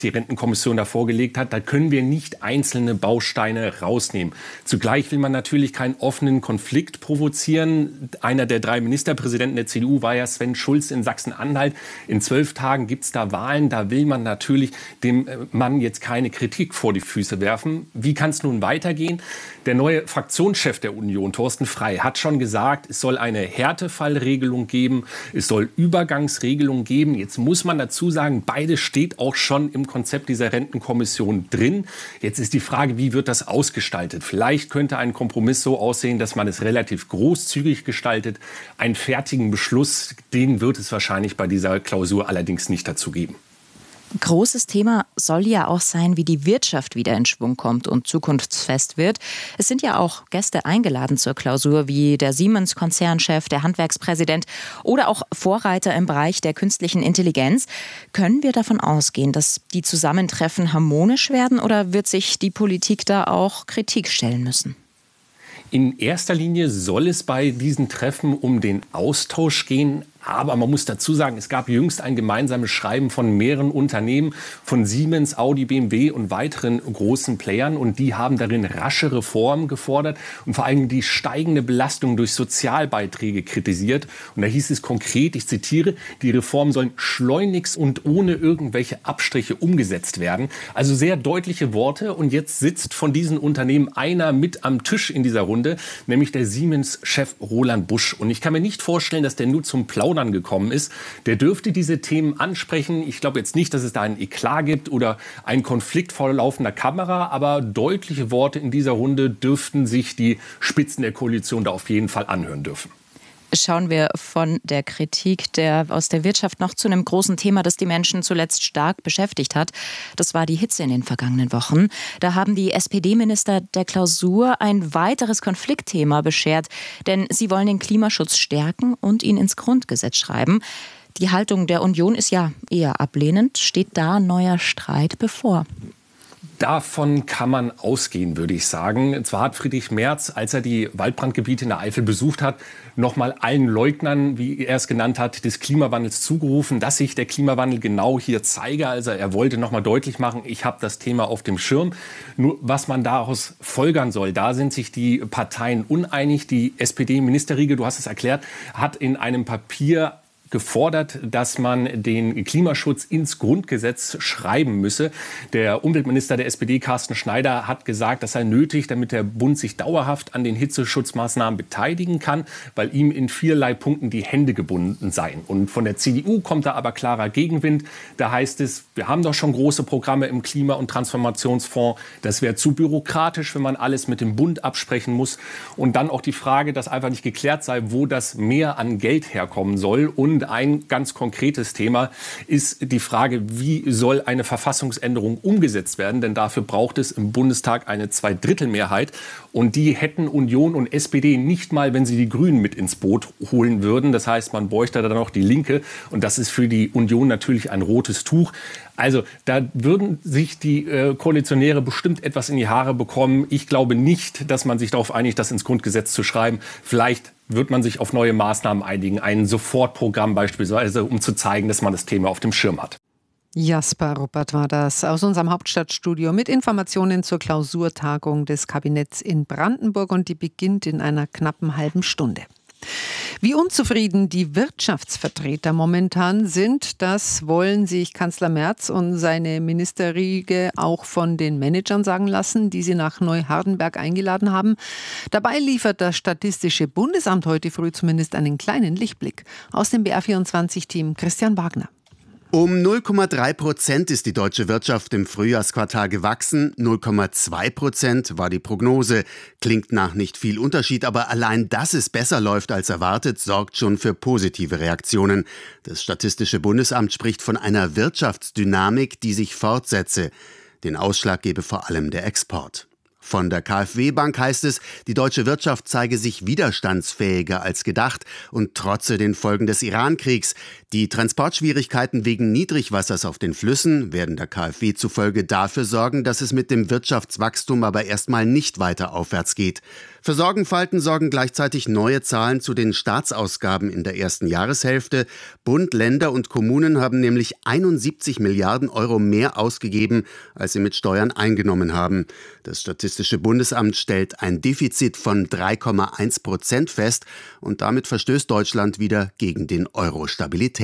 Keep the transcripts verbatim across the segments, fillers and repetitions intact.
die Rentenkommission da vorgelegt hat, da können wir nicht einzelne Bausteine rausnehmen. Zugleich will man natürlich keinen offenen Konflikt provozieren. Einer der drei Ministerpräsidenten der C D U war ja Sven Schulz in Sachsen-Anhalt. In zwölf Tagen gibt es da Wahlen. Da will man natürlich dem Mann jetzt keine Kritik vor die Füße werfen. Wie kann es nun weitergehen? Der neue Fraktionschef der Union, Thorsten Frey, hat schon gesagt, es soll eine Härtefallregelung geben, es soll Übergangsregelungen geben. Jetzt muss man dazu sagen, beides steht auch schon im Konzept dieser Rentenkommission drin. Jetzt ist die Frage, wie wird das ausgestaltet? Vielleicht könnte ein Kompromiss so aussehen, dass man es relativ großzügig gestaltet. Einen fertigen Beschluss, den wird es wahrscheinlich bei dieser Klausur allerdings nicht dazu geben. Großes Thema soll ja auch sein, wie die Wirtschaft wieder in Schwung kommt und zukunftsfest wird. Es sind ja auch Gäste eingeladen zur Klausur, wie der Siemens-Konzernchef, der Handwerkspräsident oder auch Vorreiter im Bereich der künstlichen Intelligenz. Können wir davon ausgehen, dass die Zusammentreffen harmonisch werden, oder wird sich die Politik da auch Kritik stellen müssen? In erster Linie soll es bei diesen Treffen um den Austausch gehen. Aber man muss dazu sagen, es gab jüngst ein gemeinsames Schreiben von mehreren Unternehmen, von Siemens, Audi, B M W und weiteren großen Playern. Und die haben darin rasche Reformen gefordert und vor allem die steigende Belastung durch Sozialbeiträge kritisiert. Und da hieß es konkret, ich zitiere, die Reformen sollen schleunigst und ohne irgendwelche Abstriche umgesetzt werden. Also sehr deutliche Worte. Und jetzt sitzt von diesen Unternehmen einer mit am Tisch in dieser Runde, nämlich der Siemens-Chef Roland Busch. Und ich kann mir nicht vorstellen, dass der nur zum Plaudern gekommen ist. Der dürfte diese Themen ansprechen. Ich glaube jetzt nicht, dass es da einen Eklat gibt oder einen Konflikt vor laufender Kamera, aber deutliche Worte in dieser Runde dürften sich die Spitzen der Koalition da auf jeden Fall anhören dürfen. Schauen wir von der Kritik der, aus der Wirtschaft noch zu einem großen Thema, das die Menschen zuletzt stark beschäftigt hat. Das war die Hitze in den vergangenen Wochen. Da haben die S P D-Minister der Klausur ein weiteres Konfliktthema beschert, denn sie wollen den Klimaschutz stärken und ihn ins Grundgesetz schreiben. Die Haltung der Union ist ja eher ablehnend. Steht da neuer Streit bevor? Davon kann man ausgehen, würde ich sagen. Zwar hat Friedrich Merz, als er die Waldbrandgebiete in der Eifel besucht hat, noch mal allen Leugnern, wie er es genannt hat, des Klimawandels zugerufen, dass sich der Klimawandel genau hier zeige. Also er wollte noch mal deutlich machen, ich habe das Thema auf dem Schirm. Nur was man daraus folgern soll, da sind sich die Parteien uneinig. Die S P D-Ministerriege, du hast es erklärt, hat in einem Papier gefordert, dass man den Klimaschutz ins Grundgesetz schreiben müsse. Der Umweltminister der S P D, Carsten Schneider, hat gesagt, das sei nötig, damit der Bund sich dauerhaft an den Hitzeschutzmaßnahmen beteiligen kann, weil ihm in vielerlei Punkten die Hände gebunden seien. Und von der C D U kommt da aber klarer Gegenwind. Da heißt es, wir haben doch schon große Programme im Klima- und Transformationsfonds. Das wäre zu bürokratisch, wenn man alles mit dem Bund absprechen muss. Und dann auch die Frage, dass einfach nicht geklärt sei, wo das mehr an Geld herkommen soll. Und ein ganz konkretes Thema ist die Frage, wie soll eine Verfassungsänderung umgesetzt werden? Denn dafür braucht es im Bundestag eine Zweidrittelmehrheit. Und die hätten Union und S P D nicht mal, wenn sie die Grünen mit ins Boot holen würden. Das heißt, man bräuchte dann noch die Linke. Und das ist für die Union natürlich ein rotes Tuch. Also da würden sich die äh, Koalitionäre bestimmt etwas in die Haare bekommen. Ich glaube nicht, dass man sich darauf einigt, das ins Grundgesetz zu schreiben. Vielleicht wird man sich auf neue Maßnahmen einigen, ein Sofortprogramm beispielsweise, um zu zeigen, dass man das Thema auf dem Schirm hat. Jasper Ruppert war das aus unserem Hauptstadtstudio mit Informationen zur Klausurtagung des Kabinetts in Brandenburg, und die beginnt in einer knappen halben Stunde. Wie unzufrieden die Wirtschaftsvertreter momentan sind, das wollen sich Kanzler Merz und seine Ministerriege auch von den Managern sagen lassen, die sie nach Neuhardenberg eingeladen haben. Dabei liefert das Statistische Bundesamt heute früh zumindest einen kleinen Lichtblick. Aus dem B R vierundzwanzig-Team Christian Wagner. Um null Komma drei Prozent ist die deutsche Wirtschaft im Frühjahrsquartal gewachsen. null Komma zwei Prozent war die Prognose. Klingt nach nicht viel Unterschied, aber allein, dass es besser läuft als erwartet, sorgt schon für positive Reaktionen. Das Statistische Bundesamt spricht von einer Wirtschaftsdynamik, die sich fortsetze. Den Ausschlag gebe vor allem der Export. Von der KfW-Bank heißt es, die deutsche Wirtschaft zeige sich widerstandsfähiger als gedacht und trotze den Folgen des Iran-Kriegs. Die Transportschwierigkeiten wegen Niedrigwassers auf den Flüssen werden der K f W zufolge dafür sorgen, dass es mit dem Wirtschaftswachstum aber erstmal nicht weiter aufwärts geht. Für Sorgenfalten sorgen gleichzeitig neue Zahlen zu den Staatsausgaben in der ersten Jahreshälfte. Bund, Länder und Kommunen haben nämlich einundsiebzig Milliarden Euro mehr ausgegeben, als sie mit Steuern eingenommen haben. Das Statistische Bundesamt stellt ein Defizit von drei Komma eins Prozent fest und damit verstößt Deutschland wieder gegen den Euro-Stabilitätspakt.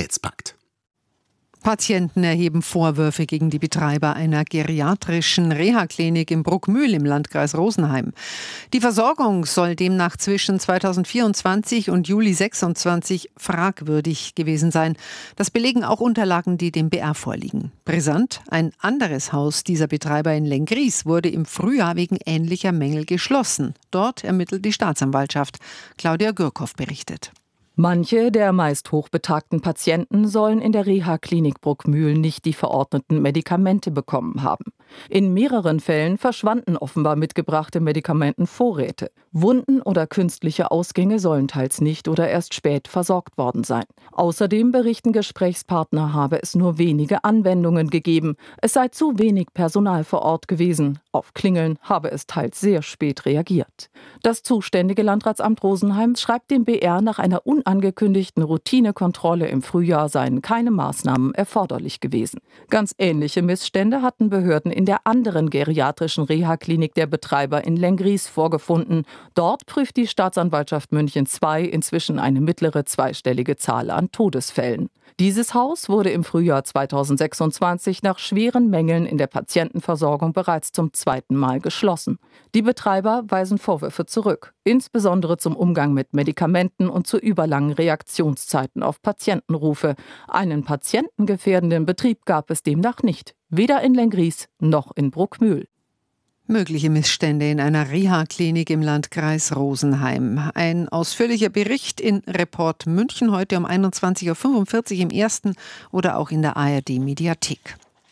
Patienten erheben Vorwürfe gegen die Betreiber einer geriatrischen Reha-Klinik im Bruckmühl im Landkreis Rosenheim. Die Versorgung soll demnach zwischen zweitausendvierundzwanzig und Juli sechsundzwanzig fragwürdig gewesen sein. Das belegen auch Unterlagen, die dem B R vorliegen. Brisant: ein anderes Haus dieser Betreiber in Lenggries wurde im Frühjahr wegen ähnlicher Mängel geschlossen. Dort ermittelt die Staatsanwaltschaft. Claudia Gürkow berichtet. Manche der meist hochbetagten Patienten sollen in der Reha-Klinik Bruckmühl nicht die verordneten Medikamente bekommen haben. In mehreren Fällen verschwanden offenbar mitgebrachte Medikamentenvorräte. Wunden oder künstliche Ausgänge sollen teils nicht oder erst spät versorgt worden sein. Außerdem berichten Gesprächspartner, habe es nur wenige Anwendungen gegeben. Es sei zu wenig Personal vor Ort gewesen. Auf Klingeln habe es teils sehr spät reagiert. Das zuständige Landratsamt Rosenheim schreibt dem B R, nach einer unangekündigten Routinekontrolle im Frühjahr seien keine Maßnahmen erforderlich gewesen. Ganz ähnliche Missstände hatten Behörden in der anderen geriatrischen Reha-Klinik der Betreiber in Lenggries vorgefunden. Dort prüft die Staatsanwaltschaft München zwei inzwischen eine mittlere zweistellige Zahl an Todesfällen. Dieses Haus wurde im Frühjahr zweitausendsechsundzwanzig nach schweren Mängeln in der Patientenversorgung bereits zum zweiten Mal geschlossen. Die Betreiber weisen Vorwürfe zurück, insbesondere zum Umgang mit Medikamenten und zu überlangen Reaktionszeiten auf Patientenrufe. Einen patientengefährdenden Betrieb gab es demnach nicht, weder in Lenggries noch in Bruckmühl. Mögliche Missstände in einer Reha-Klinik im Landkreis Rosenheim. Ein ausführlicher Bericht in Report München heute um einundzwanzig Uhr fünfundvierzig im ersten oder auch in der A R D-Mediathek.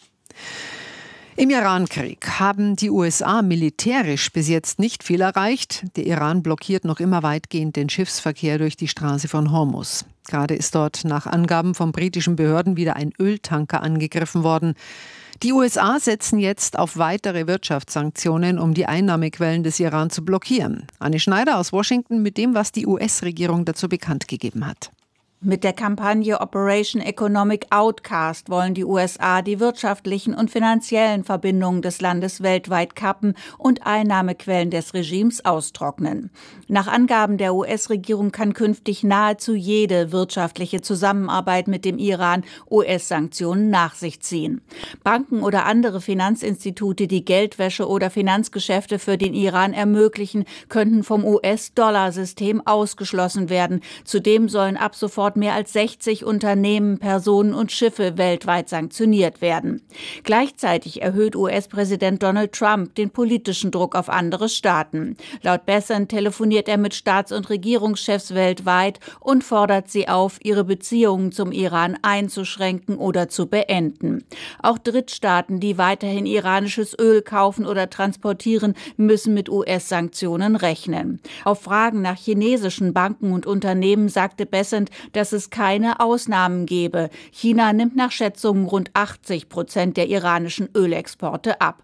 Im Irankrieg haben die U S A militärisch bis jetzt nicht viel erreicht. Der Iran blockiert noch immer weitgehend den Schiffsverkehr durch die Straße von Hormuz. Gerade ist dort nach Angaben von britischen Behörden wieder ein Öltanker angegriffen worden. Die U S A setzen jetzt auf weitere Wirtschaftssanktionen, um die Einnahmequellen des Iran zu blockieren. Anne Schneider aus Washington mit dem, was die U S-Regierung dazu bekannt gegeben hat. Mit der Kampagne Operation Economic Outcast wollen die U S A die wirtschaftlichen und finanziellen Verbindungen des Landes weltweit kappen und Einnahmequellen des Regimes austrocknen. Nach Angaben der U S-Regierung kann künftig nahezu jede wirtschaftliche Zusammenarbeit mit dem Iran U S-Sanktionen nach sich ziehen. Banken oder andere Finanzinstitute, die Geldwäsche oder Finanzgeschäfte für den Iran ermöglichen, könnten vom U S-Dollar-System ausgeschlossen werden. Zudem sollen ab sofort mehr als sechzig Unternehmen, Personen und Schiffe weltweit sanktioniert werden. Gleichzeitig erhöht U S-Präsident Donald Trump den politischen Druck auf andere Staaten. Laut Bessent telefoniert er mit Staats- und Regierungschefs weltweit und fordert sie auf, ihre Beziehungen zum Iran einzuschränken oder zu beenden. Auch Drittstaaten, die weiterhin iranisches Öl kaufen oder transportieren, müssen mit U S-Sanktionen rechnen. Auf Fragen nach chinesischen Banken und Unternehmen sagte Bessent, dass es keine Ausnahmen gebe. China nimmt nach Schätzungen rund achtzig Prozent der iranischen Ölexporte ab.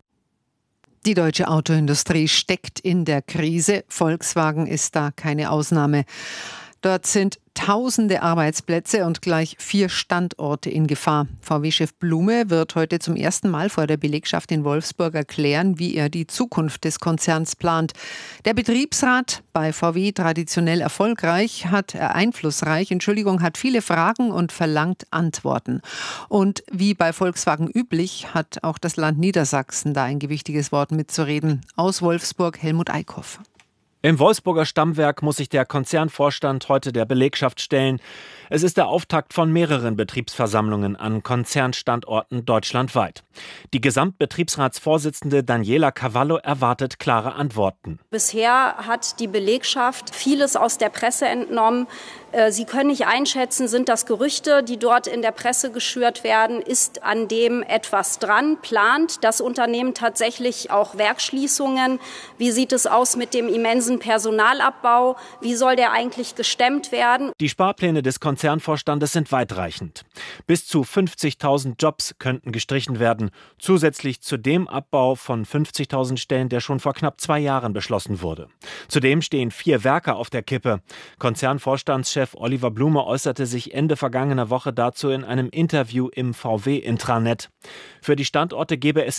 Die deutsche Autoindustrie steckt in der Krise. Volkswagen ist da keine Ausnahme. Dort sind tausende Arbeitsplätze und gleich vier Standorte in Gefahr. V W-Chef Blume wird heute zum ersten Mal vor der Belegschaft in Wolfsburg erklären, wie er die Zukunft des Konzerns plant. Der Betriebsrat, bei V W traditionell erfolgreich, hat äh, einflussreich, Entschuldigung, hat viele Fragen und verlangt Antworten. Und wie bei Volkswagen üblich, hat auch das Land Niedersachsen da ein gewichtiges Wort mitzureden. Aus Wolfsburg Helmut Eickhoff. Im Wolfsburger Stammwerk muss sich der Konzernvorstand heute der Belegschaft stellen. Es ist der Auftakt von mehreren Betriebsversammlungen an Konzernstandorten deutschlandweit. Die Gesamtbetriebsratsvorsitzende Daniela Cavallo erwartet klare Antworten. Bisher hat die Belegschaft vieles aus der Presse entnommen. Sie können nicht einschätzen, sind das Gerüchte, die dort in der Presse geschürt werden, ist an dem etwas dran, plant das Unternehmen tatsächlich auch Werksschließungen? Wie sieht es aus mit dem immensen Personalabbau? Wie soll der eigentlich gestemmt werden? Die Sparpläne des Konzerns Konzernvorstandes sind weitreichend. Bis zu fünfzigtausend Jobs könnten gestrichen werden, zusätzlich zu dem Abbau von fünfzigtausend Stellen, der schon vor knapp zwei Jahren beschlossen wurde. Zudem stehen vier Werke auf der Kippe. Konzernvorstandschef Oliver Blume äußerte sich Ende vergangener Woche dazu in einem Interview im V W-Intranet. Für die Standorte gebe es